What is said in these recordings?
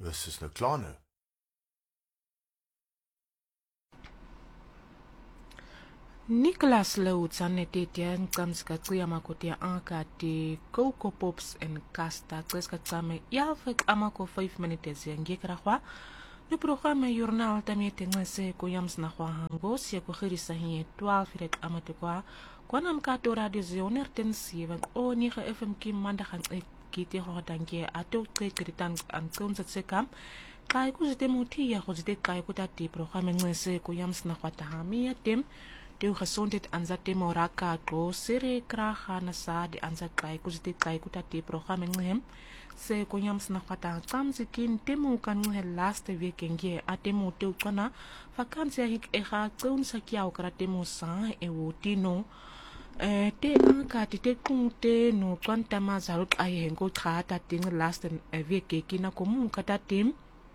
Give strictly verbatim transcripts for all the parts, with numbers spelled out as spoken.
Was is nou klaar nou? Nicholas Lutz netetia ngcamsika cia makotia ankati Coco Pops and Casta tseska tsame yalfek amako five minutes ngekra no programa jornal tamie tengese ko yams na kwa hango sia ko khirisa hi twaalf rek amate kwa kwana mkato radio zioner tensiva o ni ga F M ki manda gaan kite ho danke ato krekritan an konsa tsekam kai ku zite mutia go zite kai ku tati programa ngese ko yams na kwa tahami tem Deu gesondheid anzate moraka ko sere kraga na sa di anzat kai ku zite kai ku tati programa ngem se ko yams na kwata tsamzikin temu kan nge last week nge atemu te kana vakansie hik e ga tsun sa kiao kra temu sa e wotino eh te anka te te kunte no kwanta mazarut ai hengo trata ting last week ke na komu kata tim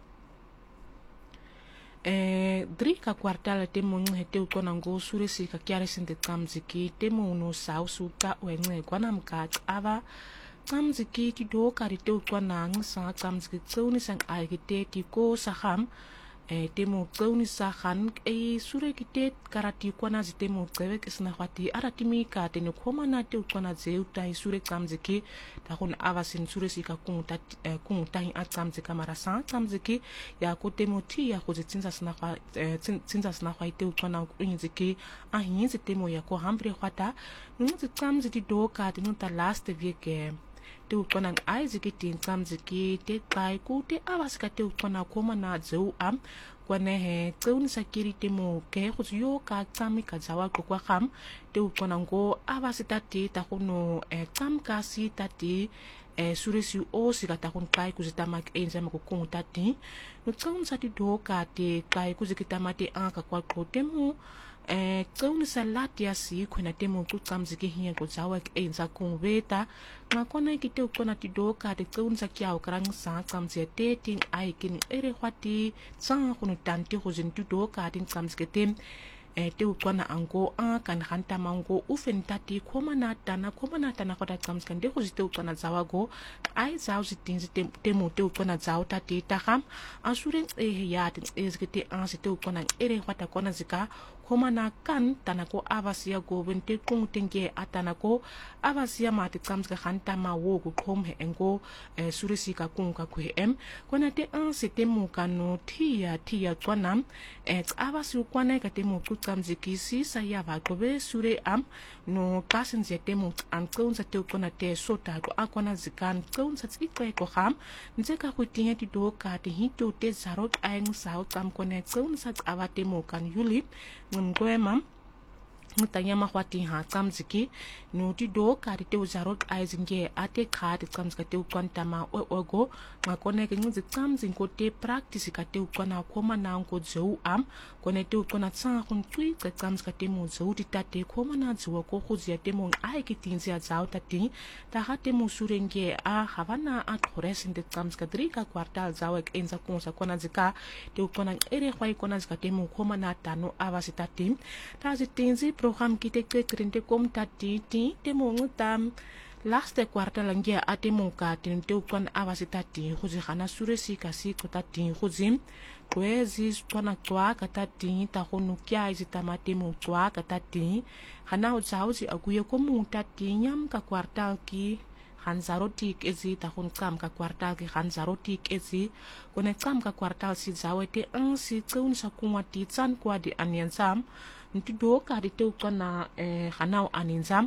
Eh, drie ka kwartale temo nge te ukona ngo sure si ka kiare sente tsamziki temo no sau suka wenge kwana mka ava tsamziki ti do kari te ukona nge sa tsamziki tsoni sang ai ki te ti ko sa ham eh temo tsoni sa han e sure ki te karati kwana zi temo tsewe kisna khwati aratimi ka te ne khoma na te ukona ze utai sure tsamziki ta kon ava sin sure si ka kunta kunta hi a tsamzika marasa tsamziki ya ko temo ti ya ko tsinza sna khwa tsinza sna khwa te ukona kunziki a hinzi temo ya ko hambre khwata ngi tsamziki do ka te no ta last week te ukona ai ziki tin tsamziki te kai ku te avasika te ukona koma na zeu am kwane he tseuni sakiri temo ke go yo ka tsami ka zawa ko kwa kham te ukona ngo avasita te ta gono e tsam ka si tati e suresi o sika ta kon kai ku zita mak enza mako ko tati no tsaun sa ti do ka te kai ku zikita mate aka kwa ko temo eh tsauni salati ya si khona temo ku tsamziki hiya ko zawa ke enza ko veta ngakona ki te ukona ti do ka te tsauni sa kiao krang sa tsamze te tin ai kin ere khwati tsang khono tanti go zin tu do ka tin tsamzike tem eh te ukona ango a kan hanta mango ufen tati khoma na tana khoma na tana khota tsamzkan de go zite ukona zawa go ai zaw zitin zite temo te ukona zaw tati ta kham asuren e ya tin ezgete an zite ukona ere khwata kona zika khoma na kan tana ko avasia go bente kung tenge atana ko avasia mate tsamzka hanta ma wo go khom he engo eh, surisi ka kung ka kwe em kona te an sete mo kanu tia tia kwana eh avasi kwana ka te mo ku tsamziki si sa ya va ko be sure am no kasen zete mo an kung sa te kona te sota ko akwana zikan kung sa tsikwe ko ham nze ka ku tinga ti do ka te hito te zarot aeng sa tam kone kung sa avate mo kan yuli ngwema mutanya mahwati ha tsamziki no ti do ka te uzarot aizinge ate kha te tsamzika te ukwanta ma ogo ngakone ke ngi tsamzin ko te practice ka te ukwana koma na ngo zeu am kone te ukwana tsa khun tui ka tsamzika te mo zeu ti tate koma na zuwa ko khuzia te mo ai ki tinzi a zau tati ta ha te mo surenge a havana a khoresin te tsamzika drika kwartal zawa ke enza konsa kona zika te ukwana ere khwai kona zika te mo koma na tano avasita tim ta zitinzi program kita krente kom tati ti temo ngutam laste kwarta langia atemo ka tente ukwan avasitati khuzi khana suresi kasi ko tati khuzim kwezi twana twa ka tati ta khonu kya izita matemo twa ka tati khana uzauzi aguye ko mu tati nyam ka kwarta ki hanzarotik ezi ta khon kam ka kwarta ki hanzarotik ezi kone kam ka kwarta si zawete an si tsun sa kumati tsan kwa di anyansam nti do ka di te ukana eh hanau aninzam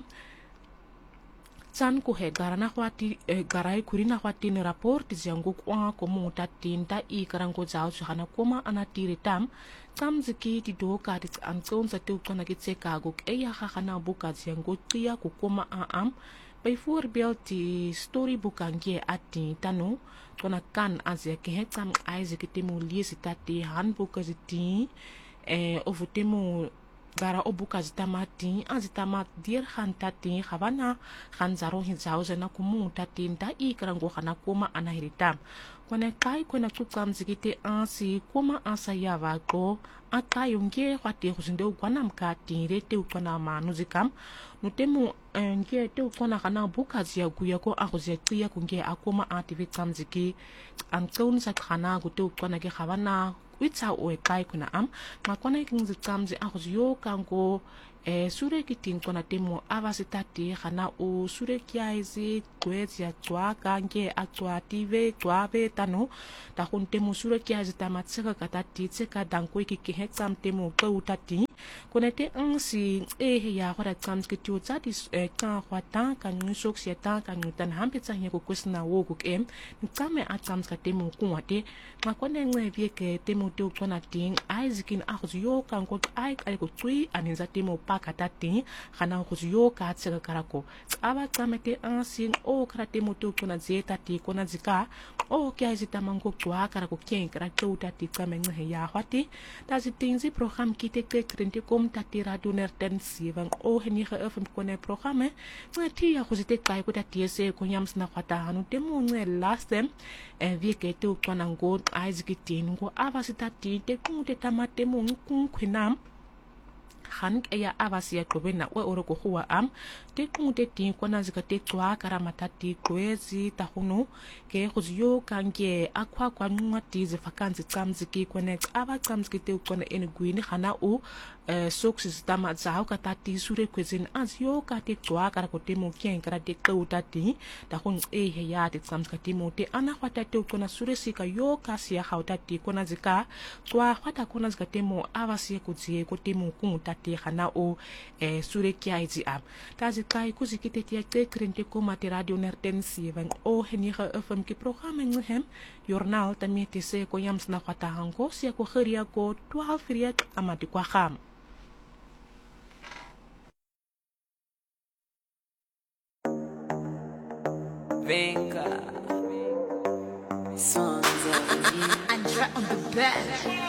tsan ko he garana khwati eh, garai kurina khwati ni rapport ziango kwa ko mu tatinta i karango zaw su hana koma anatiri tam tsamziki ti do ka di an tson sa te ukana ki tseka go e ya khana buka ziango tia ko koma a am bijvoorbeeld die storyboekangie ati tano kona kan azia ke hetam Isaac temu liesi tati handboeken ziti eh of temu gara obuka zitamati azitamat dir han tati havana han zaro hinzauze na kumu tati nda ikrango hana koma anahiritam kone kai kona kukam zikite ansi koma asaya vako akayonge khwate khuzinde ukwana mkati rete ukwana manu zikam nutemu nge te ukona kana bukazi ya guya ko a go zeqia ko nge akoma ative tsamziki angconi sa khana go te ukona ke khabana witsa o e kai kuna am ngakona ke ngzitsamzi a go yo kango e sure ke ting kona temo avasitati khana o sure kiaizi kwetsi ya tswa kange a tswa tive tswa be tano ta khon temo sure kiaizi tamatseka katati tseka danko ke ke hexam temo ko utati konete ansi e ya hora tsams ke tu tsa dis e ka khwata ka nysok sia ta ka nyutan hampe tsa he ko kusna wo ku kem tsame a tsams ka temo ku wate ngakone nge vie ke temo te ukona ting aizikin a go yo kango ai ka ko tsui aninza temo katati khana go yo ka tsega karako aba tsamete ansi o karate moto kuna zeta ti kuna zika o ke azita mango kwa karako ken karate utati tsamenga he ya hwati tazi tinzi program kite ke krente kom tati radio nerten sivan o heni ge fm kone programme ngati ya go zite kai ko tati se ko nyams na khwata hanu temo nge last them e vie ke te ukona ngo aizikitin ngo aba sitati te kumute tamate mo nkunkhwinam han ya avasi ya kobena we oro ko huwa am te kumute tin kona zika te twa kara matati kwezi tahunu ke khuzyo kange akwa kwa nwati ze fakanzi tsamziki kone aba tsamziki te kona en gwini khana u soksi stama zao katati sure kwezin azyo ka te twa kara ko te mo kien kara te utati tahun e he ya te tsamziki mo te ana khwata te kona sure sika yo kasi ya hautati kona zika twa khwata kona zika te mo avasi ko zie ko te mo kumuta te khana o e sure kiaizi am tazi kai kuzikite tia te krente ko mate radio nerten sivan o heniga fm ki programme nghem journal tamete se ko yams na khata hango se ko kharia ko twaalf riak amati kwa kham Venga, songs on the beat. Andra on the bed.